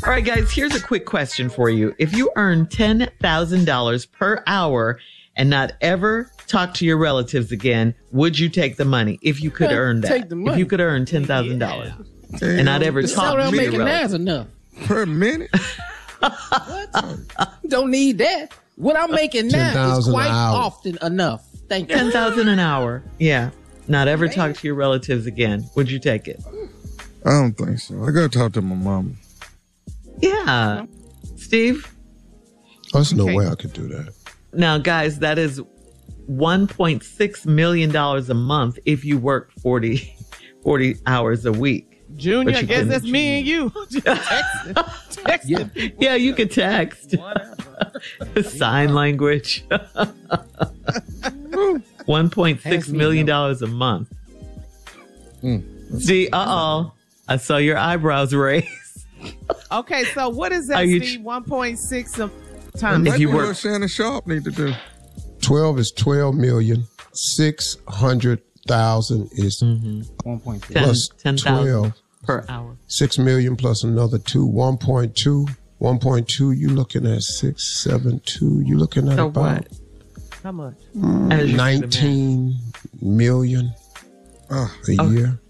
All right, guys, here's a quick question for you. If you earn $10,000 per hour and not ever talk to your relatives again, would you take the money if you could earn that? Take the money. If you could earn $10,000 and not ever talk to your relatives. Enough. Per minute? What? Don't need that. What I'm making now is quite often enough. Thank you. $10,000 an hour. Yeah. Not ever talk to your relatives again. Would you take it? I don't think so. I gotta talk to my mama. Yeah. Steve? There's no way I could do that. Now, guys, that is $1.6 million a month if you work 40 hours a week. Junior, I guess that's me and you. Texting. Yeah, you could text. Sign language. $1.6 million a month. See, I saw your eyebrows raise. Okay, so what is that, Steve? 1.6 of times. If you work, what Shannon Sharp need to do? 12 is 12,600,000 is 1.6 plus 10,000 per hour. 6 million plus another 2, 1.2. 1.2, you looking at 672. You looking at about what? How much? 19 million a year.